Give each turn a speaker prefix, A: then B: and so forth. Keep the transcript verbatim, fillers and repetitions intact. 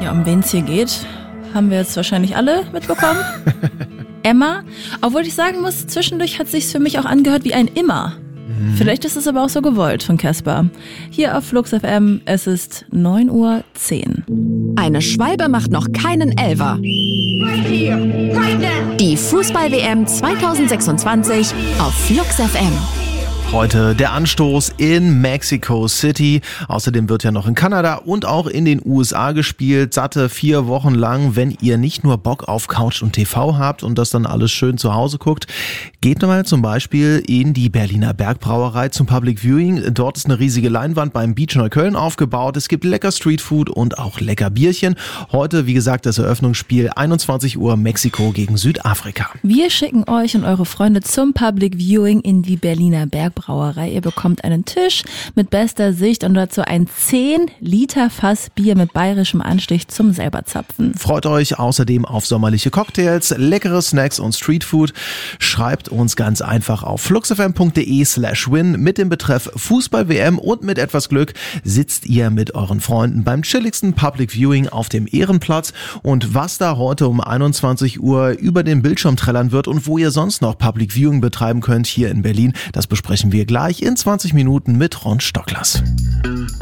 A: Ja, um wen es hier geht, haben wir jetzt wahrscheinlich alle mitbekommen. Emma, obwohl ich sagen muss, zwischendurch hat es sich für mich auch angehört wie ein Immer. Mhm. Vielleicht ist es aber auch so gewollt von Casper. Hier auf Flux F M, es ist neun Uhr zehn.
B: Eine Schwalbe macht noch keinen Elfer.
C: Right here, right now.
B: Die Fußball-W M zwanzig sechsundzwanzig auf Flux F M.
D: Heute der Anstoß in Mexico City. Außerdem wird ja noch in Kanada und auch in den U S A gespielt. Satte vier Wochen lang. Wenn ihr nicht nur Bock auf Couch und T V habt und das dann alles schön zu Hause guckt, geht mal zum Beispiel in die Berliner Bergbrauerei zum Public Viewing. Dort ist eine riesige Leinwand beim Beach Neukölln aufgebaut. Es gibt lecker Streetfood und auch lecker Bierchen. Heute, wie gesagt, das Eröffnungsspiel einundzwanzig Uhr Mexiko gegen Südafrika.
A: Wir schicken euch und eure Freunde zum Public Viewing in die Berliner Bergbrauerei. Brauerei. Ihr bekommt einen Tisch mit bester Sicht und dazu ein zehn Liter Fass Bier mit bayerischem Anstich zum selber zapfen.
D: Freut euch außerdem auf sommerliche Cocktails, leckere Snacks und Streetfood. Schreibt uns ganz einfach auf fluxfm.de slash win mit dem Betreff Fußball-W M und mit etwas Glück sitzt ihr mit euren Freunden beim chilligsten Public Viewing auf dem Ehrenplatz. Und was da heute um einundzwanzig Uhr über den Bildschirm trällern wird und wo ihr sonst noch Public Viewing betreiben könnt hier in Berlin, das besprechen wir gleich in zwanzig Minuten mit Ron Stocklers.